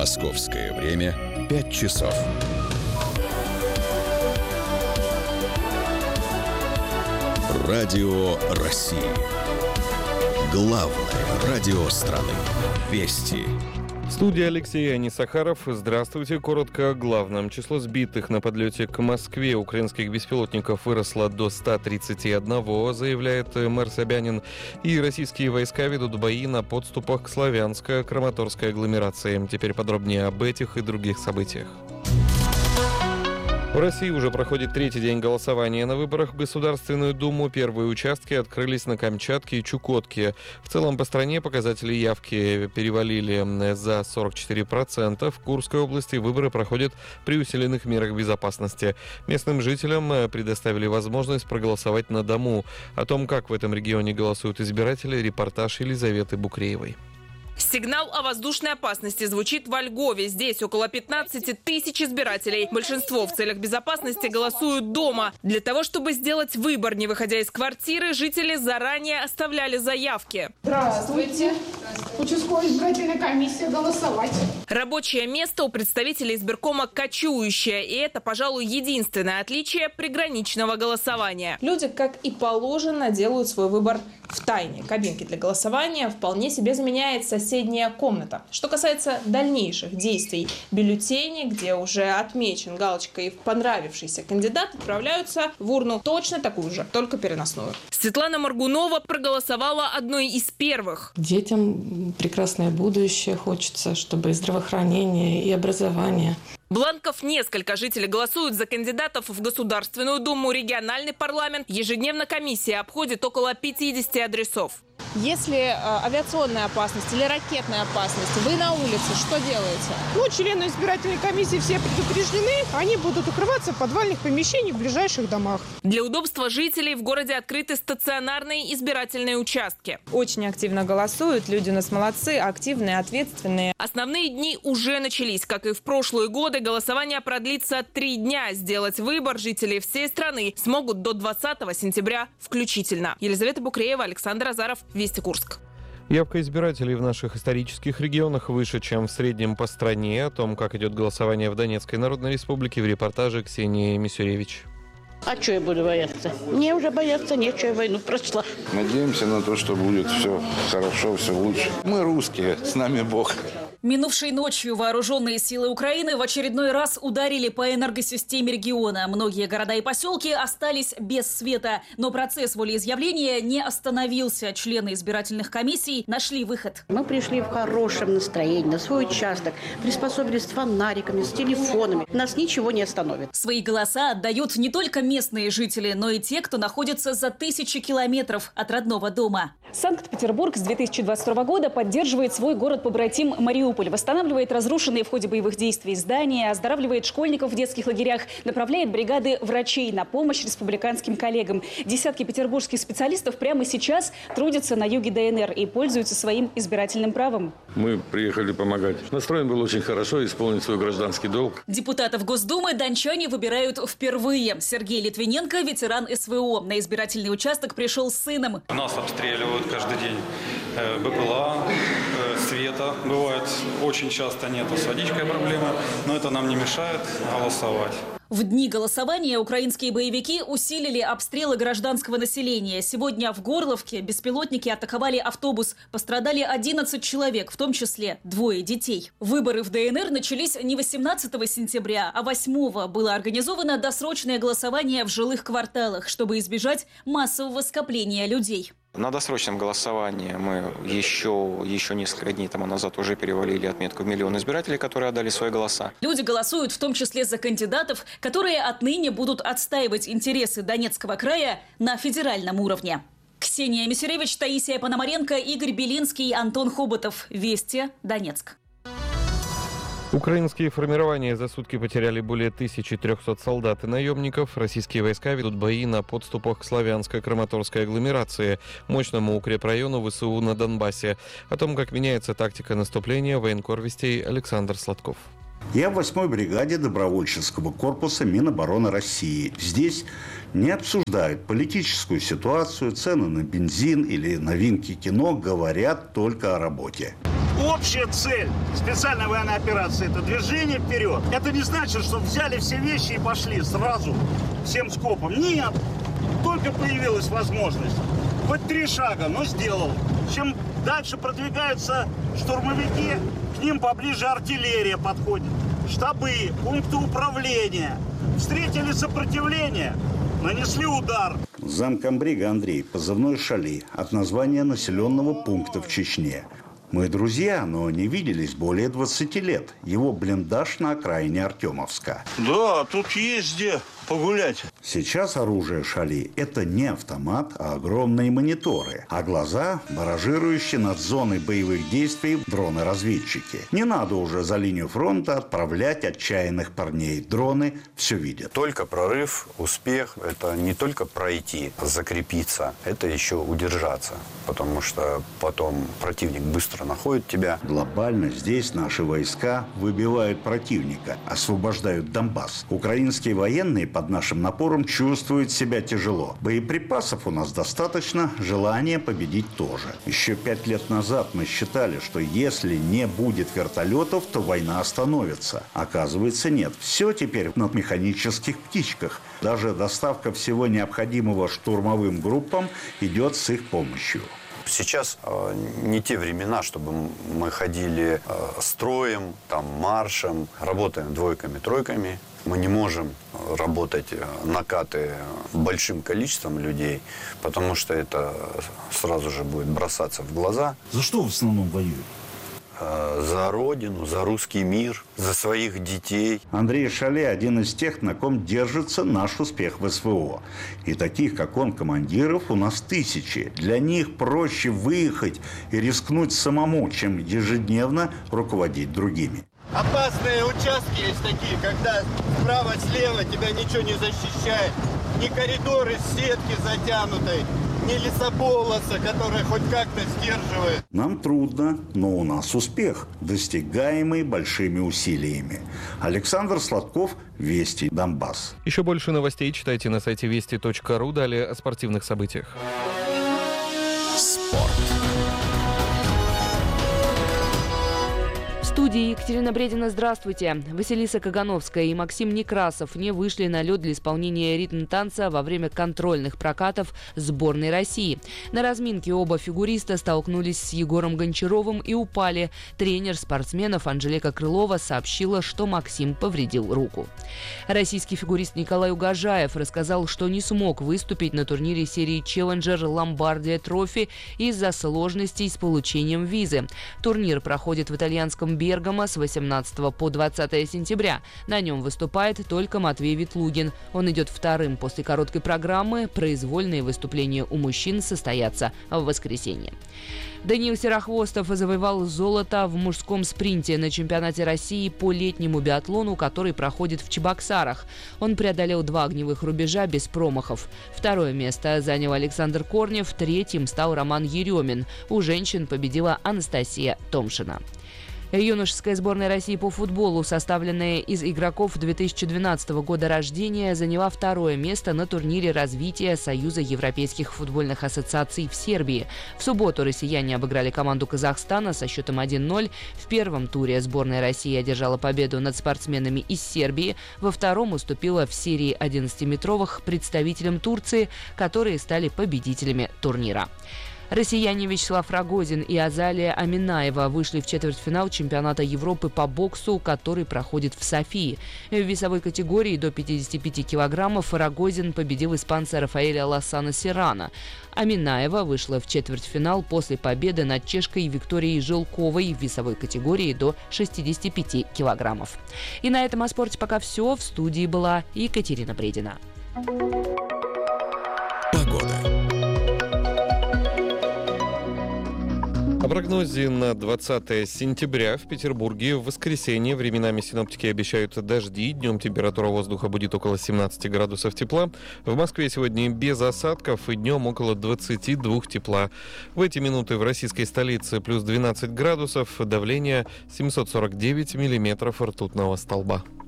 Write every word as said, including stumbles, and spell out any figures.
Московское время пять часов. Радио России. Главное радио страны. Вести. Студия Алексей Анисахаров. Здравствуйте. Коротко о главном. Число сбитых на подлете к Москве украинских беспилотников выросло до ста тридцати одного, заявляет мэр Собянин. И российские войска ведут бои на подступах к Славянско-Краматорской агломерации. Теперь подробнее об этих и других событиях. В России уже проходит третий день голосования на выборах в Государственную Думу. Первые участки открылись на Камчатке и Чукотке. В целом по стране показатели явки перевалили за сорок четыре процента. В Курской области выборы проходят при усиленных мерах безопасности. Местным жителям предоставили возможность проголосовать на дому. О том, как в этом регионе голосуют избиратели, репортаж Елизаветы Букреевой. Сигнал о воздушной опасности звучит во Льгове. Здесь около пятнадцати тысяч избирателей. Большинство в целях безопасности голосуют дома. Для того, чтобы сделать выбор, не выходя из квартиры, жители заранее оставляли заявки. Здравствуйте. Участковая избирательная комиссия, голосовать. Рабочее место у представителей избиркома кочующее. И это, пожалуй, единственное отличие приграничного голосования. Люди, как и положено, делают свой выбор в тайне. Кабинки для голосования вполне себе заменяет соседняя комната. Что касается дальнейших действий, бюллетени, где уже отмечен галочкой понравившийся кандидат, отправляются в урну точно такую же, только переносную. Светлана Моргунова проголосовала одной из первых. Детям прекрасное будущее хочется, чтобы и здравоохранение, и образование. Бланков несколько. Жители голосуют за кандидатов в Государственную Думу, региональный парламент. Ежедневно комиссия обходит около пятидесяти адресов. Если э, авиационная опасность или ракетная опасность, вы на улице, что делаете? Ну, члены избирательной комиссии все предупреждены. Они будут укрываться в подвальных помещениях в ближайших домах. Для удобства жителей в городе открыты стационарные избирательные участки. Очень активно голосуют. Люди у нас молодцы, активные, ответственные. Основные дни уже начались. Как и в прошлые годы, голосование продлится три дня. Сделать выбор жители всей страны смогут до двадцатого сентября включительно. Елизавета Букреева, Александр Азаров, Вести Курск. Явка избирателей в наших исторических регионах выше, чем в среднем по стране. О том, как идет голосование в Донецкой Народной Республике, в репортаже Ксении Мисюревич. А что я буду бояться? Мне уже бояться нечего, я войну прошла. Надеемся на то, что будет все хорошо, все лучше. Мы русские, с нами Бог. Минувшей ночью вооруженные силы Украины в очередной раз ударили по энергосистеме региона. Многие города и поселки остались без света. Но процесс волеизъявления не остановился. Члены избирательных комиссий нашли выход. Мы пришли в хорошем настроении на свой участок, приспособились с фонариками, с телефонами. Нас ничего не остановит. Свои голоса отдают не только местные жители, но и те, кто находится за тысячи километров от родного дома. Санкт-Петербург с две тысячи двадцать второго года поддерживает свой город-побратим Мариуполь. Восстанавливает разрушенные в ходе боевых действий здания, оздоравливает школьников в детских лагерях, направляет бригады врачей на помощь республиканским коллегам. Десятки петербургских специалистов прямо сейчас трудятся на юге ДНР и пользуются своим избирательным правом. Мы приехали помогать. Настроен был очень хорошо исполнить свой гражданский долг. Депутатов Госдумы дончане выбирают впервые. Сергей Литвиненко, ветеран СВО. На избирательный участок пришел с сыном. Нас обстреливают каждый день. БПЛА, света бывает очень часто нету, с водичкой проблемы, но это нам не мешает голосовать. В дни голосования украинские боевики усилили обстрелы гражданского населения. Сегодня в Горловке беспилотники атаковали автобус. Пострадали одиннадцать человек, в том числе двое детей. Выборы в ДНР начались не восемнадцатого сентября, а восьмого. Было организовано досрочное голосование в жилых кварталах, чтобы избежать массового скопления людей. На досрочном голосовании мы еще, еще несколько дней тому назад уже перевалили отметку в миллион избирателей, которые отдали свои голоса. Люди голосуют в том числе за кандидатов, которые отныне будут отстаивать интересы Донецкого края на федеральном уровне. Ксения Мисюревич, Таисия Пономаренко, Игорь Белинский, Антон Хоботов. Вести, Донецк. Украинские формирования за сутки потеряли более тысячи трехсот солдат и наемников. Российские войска ведут бои на подступах к Славянско-Краматорской агломерации, мощному укрепрайону ВСУ на Донбассе. О том, как меняется тактика наступления, военкор Вестей Александр Сладков. Я в восьмой бригаде добровольческого корпуса Минобороны России. Здесь не обсуждают политическую ситуацию, цены на бензин или новинки кино, говорят только о работе. Вот Общая цель специальной военной операции – это движение вперед. Это не значит, что взяли все вещи и пошли сразу всем скопом. Нет, только появилась возможность. Хоть три шага, но сделал. Чем дальше продвигаются штурмовики, к ним поближе артиллерия подходит. Штабы, пункты управления. Встретили сопротивление, нанесли удар. Замкомбрига Андрей, позывной «Шали», от названия населенного пункта в Чечне. Мы друзья, но не виделись более двадцати лет. Его блиндаж на окраине Артемовска. Да, тут есть где погулять. Сейчас оружие «Шали» – это не автомат, а огромные мониторы. А глаза – баражирующие над зоной боевых действий дроны-разведчики. Не надо уже за линию фронта отправлять отчаянных парней. Дроны все видят. Только прорыв, успех – это не только пройти, закрепиться, это еще удержаться. Потому что потом противник быстро находит тебя. Глобально здесь наши войска выбивают противника, освобождают Донбасс. Украинские военные под нашим напором чувствуют себя тяжело. Боеприпасов у нас достаточно, желание победить тоже. Еще пять лет назад мы считали, что если не будет вертолетов, то война остановится. Оказывается, нет. Все теперь на механических птичках. Даже доставка всего необходимого штурмовым группам идет с их помощью. Сейчас э, не те времена, чтобы мы ходили э, строем, там, маршем, работаем двойками, тройками. Мы не можем работать накаты большим количеством людей, потому что это сразу же будет бросаться в глаза. За что в основном воюют? За родину, за русский мир, за своих детей. Андрей Шали – один из тех, на ком держится наш успех в СВО. И таких, как он, командиров у нас тысячи. Для них проще выехать и рискнуть самому, чем ежедневно руководить другими. Опасные участки есть такие, когда справа-слева тебя ничего не защищает. Ни коридоры с сетки затянутой, ни лесополоса, которая хоть как-то сдерживает. Нам трудно, но у нас успех, достигаемый большими усилиями. Александр Сладков, Вести, Донбасс. Еще больше новостей читайте на сайте вести точка ру. Далее о спортивных событиях. Спорт. В студии Екатерина Бредина, здравствуйте. Василиса Кагановская и Максим Некрасов не вышли на лед для исполнения ритм-танца во время контрольных прокатов сборной России. На разминке оба фигуриста столкнулись с Егором Гончаровым и упали. Тренер спортсменов Анжелика Крылова сообщила, что Максим повредил руку. Российский фигурист Николай Угожаев рассказал, что не смог выступить на турнире серии «Челленджер Ломбардия Трофи» из-за сложностей с получением визы. Турнир проходит в итальянском Бергамо с восемнадцатого по двадцатое сентября. На нем выступает только Матвей Ветлугин. Он идет вторым после короткой программы. Произвольные выступления у мужчин состоятся в воскресенье. Даниил Серохвостов завоевал золото в мужском спринте на чемпионате России по летнему биатлону, который проходит в Чебоксарах. Он преодолел два огневых рубежа без промахов. Второе место занял Александр Корнев, третьим стал Роман Еремин. У женщин победила Анастасия Томшина. Юношеская сборная России по футболу, составленная из игроков две тысячи двенадцатого года рождения, заняла второе место на турнире развития Союза европейских футбольных ассоциаций в Сербии. В субботу россияне обыграли команду Казахстана со счетом один ноль. В первом туре сборная России одержала победу над спортсменами из Сербии. Во втором уступила в серии одиннадцатиметровых представителям Турции, которые стали победителями турнира. Россияне Вячеслав Рогозин и Азалия Аминаева вышли в четвертьфинал чемпионата Европы по боксу, который проходит в Софии. В весовой категории до пятидесяти пяти килограммов Рогозин победил испанца Рафаэля Лассана Серрано. Аминаева вышла в четвертьфинал после победы над чешкой Викторией Жилковой в весовой категории до шестидесяти пяти килограммов. И на этом о спорте пока все. В студии была Екатерина Бредина. Погода. О прогнозе на двадцатое сентября в Петербурге в воскресенье временами синоптики обещают дожди. Днем температура воздуха будет около семнадцати градусов тепла. В Москве сегодня без осадков и днем около двадцати двух тепла. В эти минуты в российской столице плюс двенадцать градусов, давление семьсот сорок девять миллиметров ртутного столба.